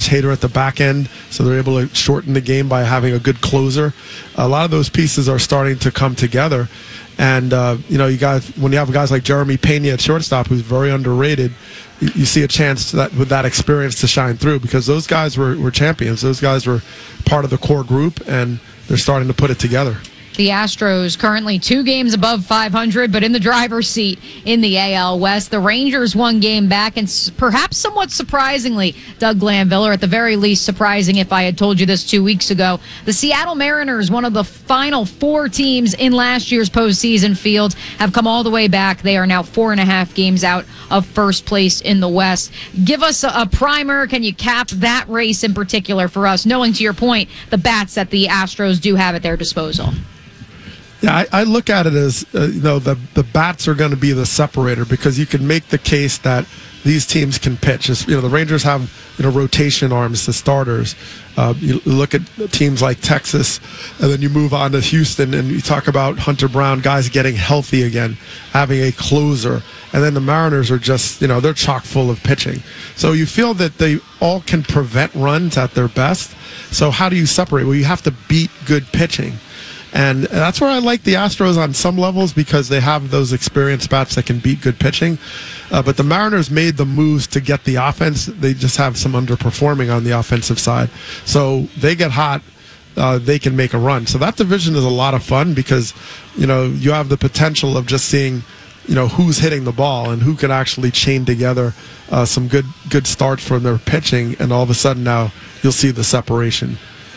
Hader at the back end, so they're able to shorten the game by having a good closer. A lot of those pieces are starting to come together. And, you guys, when you have guys like Jeremy Pena at shortstop, who's very underrated, you see a chance with that experience to shine through, because those guys were champions. Those guys were part of the core group, and they're starting to put it together. The Astros currently 2 games above 500, but in the driver's seat in the AL West. The Rangers 1 game back, and perhaps somewhat surprisingly, Doug Glanville, or at the very least surprising if I had told you this 2 weeks ago, the Seattle Mariners, one of the final 4 teams in last year's postseason field, have come all the way back. They are now 4.5 games out of first place in the West. Give us a primer. Can you cap that race in particular for us, knowing, to your point, the bats that the Astros do have at their disposal? Yeah, I look at it as, the bats are going to be the separator, because you can make the case that these teams can pitch. The Rangers have, rotation arms, the starters. You look at teams like Texas, and then you move on to Houston, and you talk about Hunter Brown, guys getting healthy again, having a closer. And then the Mariners are just, they're chock full of pitching. So you feel that they all can prevent runs at their best. So how do you separate? Well, you have to beat good pitching. And that's where I like the Astros on some levels, because they have those experienced bats that can beat good pitching. But the Mariners made the moves to get the offense. They just have some underperforming on the offensive side. So they get hot, they can make a run. So that division is a lot of fun, because, you have the potential of just seeing, who's hitting the ball and who can actually chain together some good starts from their pitching. And all of a sudden now you'll see the separation.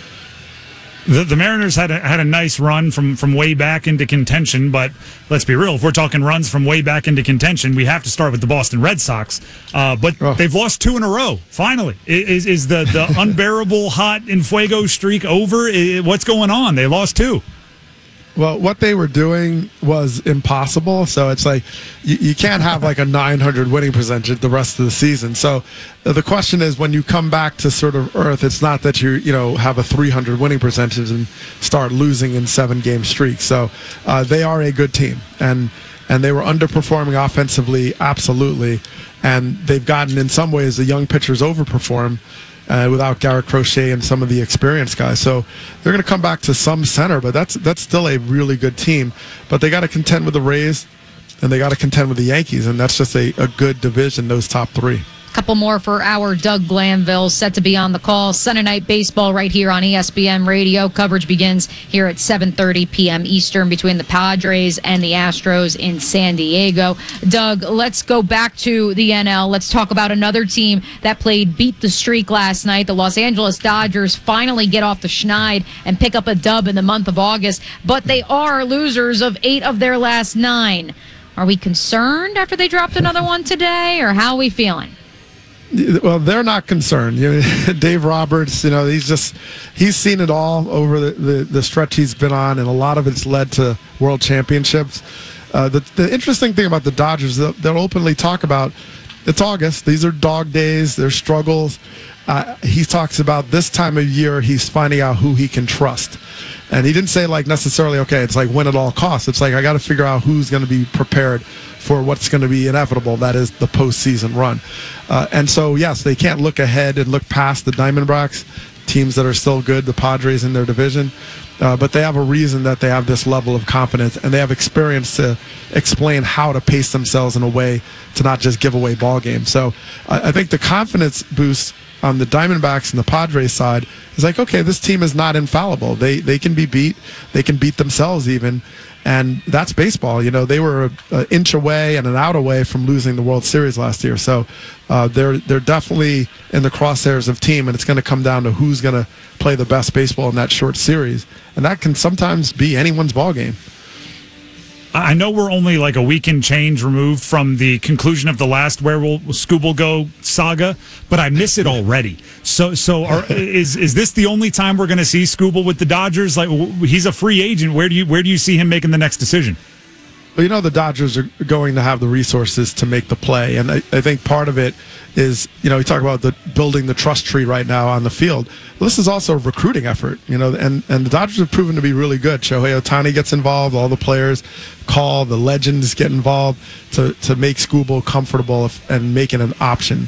The Mariners had a nice run from way back into contention, but let's be real. If we're talking runs from way back into contention, we have to start with the Boston Red Sox. But they've lost 2 in a row, finally. Is the unbearable hot en fuego streak over? What's going on? They lost 2. Well, what they were doing was impossible. So it's like you can't have like a 900 winning percentage the rest of the season. So the question is, when you come back to sort of earth, it's not that you have a 300 winning percentage and start losing in 7-game streaks. So they are a good team, and they were underperforming offensively, absolutely. And they've gotten, in some ways, the young pitchers overperform. Without Garrett Crochet and some of the experienced guys. So they're going to come back to some center, but that's still a really good team. But they got to contend with the Rays, and they got to contend with the Yankees, and that's just a good division, those top 3. Couple more for our Doug Glanville, set to be on the call. Sunday Night Baseball right here on ESPN Radio. Coverage begins here at 7:30 p.m. Eastern between the Padres and the Astros in San Diego. Doug, let's go back to the NL. Let's talk about another team that beat the streak last night. The Los Angeles Dodgers finally get off the schneid and pick up a dub in the month of August, but they are losers of 8 of their last 9. Are we concerned after they dropped another one today, or how are we feeling? Well, they're not concerned. Dave Roberts, he's seen it all over the stretch he's been on, and a lot of it's led to world championships. The interesting thing about the Dodgers, they'll openly talk about, it's August. These are dog days. There's struggles. He talks about this time of year, he's finding out who he can trust. And he didn't say necessarily, okay, it's win at all costs. It's I got to figure out who's going to be prepared for what's going to be inevitable, that is the postseason run. And so, yes, they can't look ahead and look past the Diamondbacks, teams that are still good, the Padres in their division. But they have a reason that they have this level of confidence, and they have experience to explain how to pace themselves in a way to not just give away ball games. So I think the confidence boost on the Diamondbacks and the Padres side is okay, this team is not infallible. They can be beat. They can beat themselves even. And that's baseball. They were an inch away and an out away from losing the World Series last year. So they're definitely in the crosshairs of team, and it's going to come down to who's going to play the best baseball in that short series. And that can sometimes be anyone's ball game. I know we're only a week and change removed from the conclusion of the last Where Will Scooble Go saga, but I miss it already. So is this the only time we're going to see Scooble with the Dodgers? He's a free agent. Where do you see him making the next decision? Well, the Dodgers are going to have the resources to make the play. And I think part of it is, you talk about building the trust tree right now on the field. Well, this is also a recruiting effort, and the Dodgers have proven to be really good. Shohei Ohtani gets involved, all the players call, the legends get involved to make Scooble comfortable and make it an option.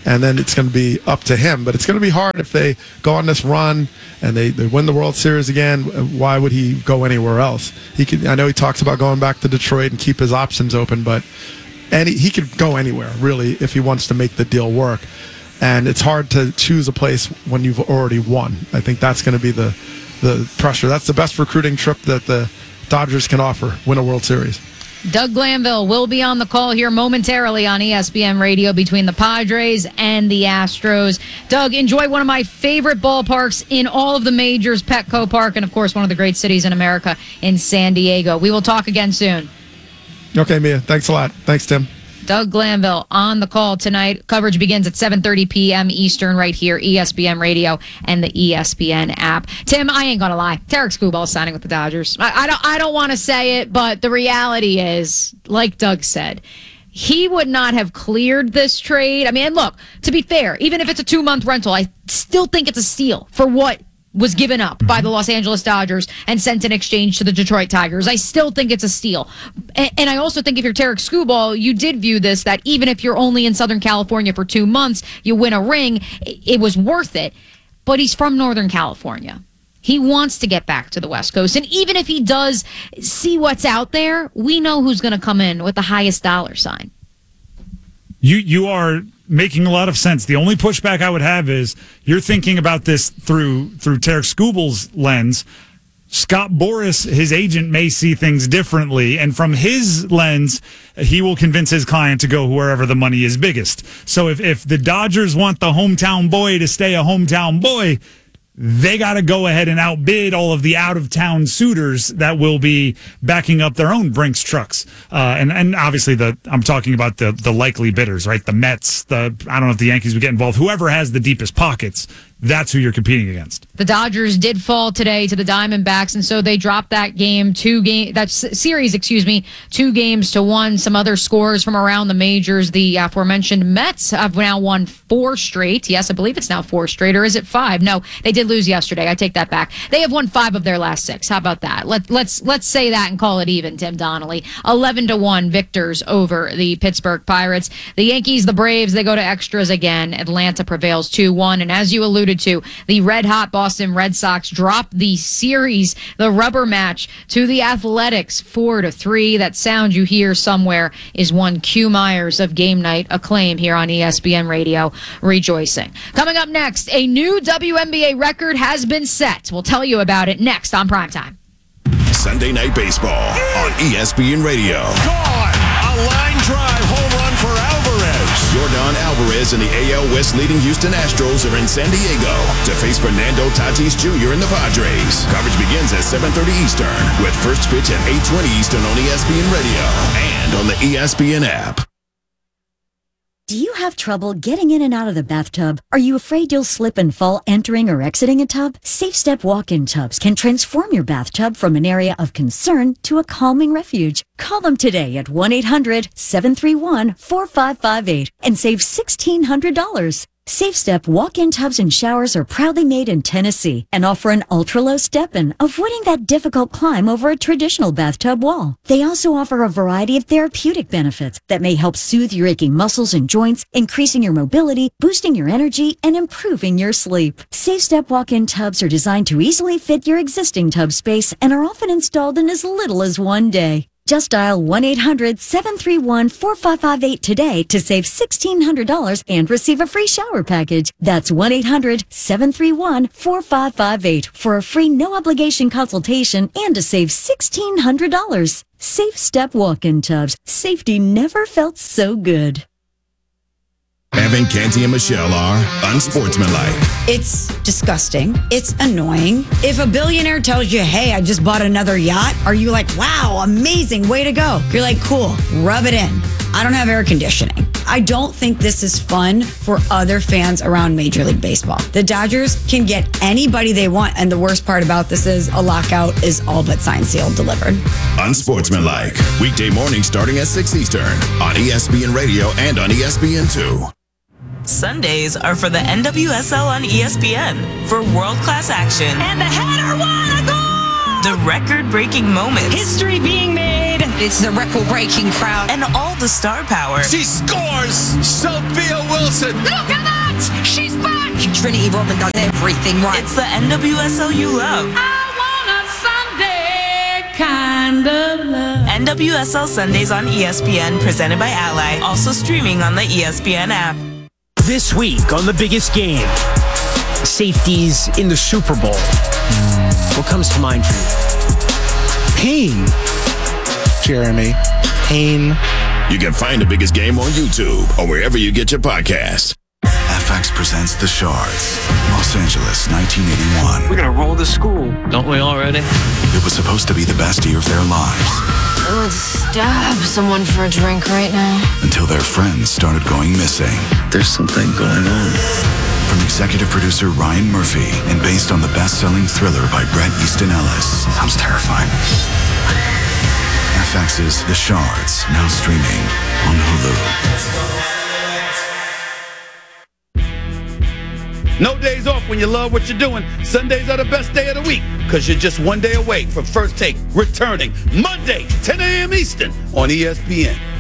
and then it's going to be up to him. But it's going to be hard if they go on this run and they win the World Series again. Why would he go anywhere else? I know he talks about going back to Detroit and keep his options open, but he could go anywhere, really, if he wants to make the deal work. And it's hard to choose a place when you've already won. I think that's going to be the pressure. That's the best recruiting trip that the Dodgers can offer, win a World Series. Doug Glanville will be on the call here momentarily on ESPN Radio between the Padres and the Astros. Doug, enjoy one of my favorite ballparks in all of the majors, Petco Park, and, of course, one of the great cities in America in San Diego. We will talk again soon. Okay, Mia. Thanks a lot. Thanks, Tim. Doug Glanville on the call tonight. Coverage begins at 7:30 p.m. Eastern right here, ESPN Radio and the ESPN app. Tim, I ain't gonna lie. Tarek Skubal is signing with the Dodgers. I don't want to say it, but the reality is, like Doug said, he would not have cleared this trade. I mean, look, to be fair, even if it's a 2-month rental, I still think it's a steal for what was given up by the Los Angeles Dodgers and sent in exchange to the Detroit Tigers. I still think it's a steal. And I also think if you're Tarek Skubal, you did view this, that even if you're only in Southern California for 2 months, you win a ring, it was worth it. But he's from Northern California. He wants to get back to the West Coast. And even if he does see what's out there, we know who's going to come in with the highest dollar sign. You are making a lot of sense. The only pushback I would have is you're thinking about this through Tarek Skubal's lens. Scott Boras, his agent, may see things differently, and from his lens, he will convince his client to go wherever the money is biggest. So if the Dodgers want the hometown boy to stay a hometown boy, they got to go ahead and outbid all of the out-of-town suitors that will be backing up their own Brinks trucks. And obviously, I'm talking about the likely bidders, right? The Mets, I don't know if the Yankees would get involved. Whoever has the deepest pockets, that's who you're competing against. The Dodgers did fall today to the Diamondbacks, and so they dropped that series, 2 games to 1. Some other scores from around the majors. The aforementioned Mets have now won 4 straight. Yes, I believe it's now 4 straight, or is it 5? No, they did lose yesterday. I take that back. They have won 5 of their last 6. How about that? Let's say that and call it even, Tim Donnelly. 11-1 victors over the Pittsburgh Pirates. The Yankees, the Braves, they go to extras again. Atlanta prevails 2-1, and as you alluded to, the red-hot Boston Red Sox dropped the series, the rubber match, to the Athletics 4-3. That sound you hear somewhere is one Q Myers of Game Night Acclaim here on ESPN Radio, rejoicing. Coming up next, a new WNBA record has been set. We'll tell you about it next on Primetime. Sunday Night Baseball on ESPN Radio. Gone! A line drive home run for Alvarez. Yordan Alvarez and the AL West leading Houston Astros are in San Diego to face Fernando Tatis Jr. and the Padres. Coverage begins at 7:30 Eastern with first pitch at 8:20 Eastern on ESPN Radio and on the ESPN app. Do you have trouble getting in and out of the bathtub? Are you afraid you'll slip and fall entering or exiting a tub? Safe Step walk-in tubs can transform your bathtub from an area of concern to a calming refuge. Call them today at 1-800-731-4558 and save $1,600. Safe Step walk-in tubs and showers are proudly made in Tennessee and offer an ultra-low step-in, avoiding that difficult climb over a traditional bathtub wall. They also offer a variety of therapeutic benefits that may help soothe your aching muscles and joints, increasing your mobility, boosting your energy, and improving your sleep. Safe Step walk-in tubs are designed to easily fit your existing tub space and are often installed in as little as 1 day. Just dial 1-800-731-4558 today to save $1,600 and receive a free shower package. That's 1-800-731-4558 for a free no-obligation consultation and to save $1,600. Safe Step walk-in tubs. Safety never felt so good. Evan, Canty, and Michelle are unsportsmanlike. It's disgusting. It's annoying. If a billionaire tells you, hey, I just bought another yacht, are you like, wow, amazing, way to go? You're like, cool, rub it in. I don't have air conditioning. I don't think this is fun for other fans around Major League Baseball. The Dodgers can get anybody they want, and the worst part about this is a lockout is all but signed, sealed, delivered. Unsportsmanlike. Weekday morning starting at 6 Eastern on ESPN Radio and on ESPN2. Sundays are for the NWSL on ESPN for world-class action. And the header, what a goal! The record-breaking moments. History being made. It's a record-breaking crowd. and all the star power. She scores! Sophia Wilson! Look at that! She's back! Trinity Rodman does everything right. It's the NWSL you love. kind of love. NWSL Sundays on ESPN, presented by Ally. Also streaming on the ESPN app. This week on The Biggest Game, safeties in the Super Bowl. What comes to mind for you? Pain. Jeremy. Pain. You can find The Biggest Game on YouTube or wherever you get your podcasts. FX presents The Shards, Los Angeles, 1981. We're gonna roll the school, don't we already? It was supposed to be the best year of their lives. I would stab someone for a drink right now. Until their friends started going missing. There's something going on. From executive producer Ryan Murphy and based on the best-selling thriller by Bret Easton Ellis. Sounds terrifying. FX's The Shards, now streaming on Hulu. No days off when you love what you're doing. Sundays are the best day of the week because you're just one day away from First Take returning Monday, 10 a.m. Eastern on ESPN.